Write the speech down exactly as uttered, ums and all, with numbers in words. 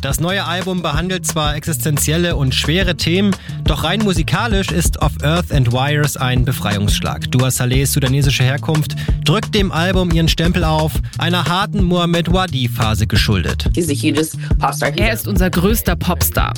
Das neue Album behandelt zwar existenzielle und schwere Themen, doch rein musikalisch ist Of Earth and Wires ein Befreiungsschlag. Dua Salehs sudanesische Herkunft drückt dem Album ihren Stempel auf, einer harten Mohamed Wadi-Phase geschuldet. Er ist unser größter Popstar.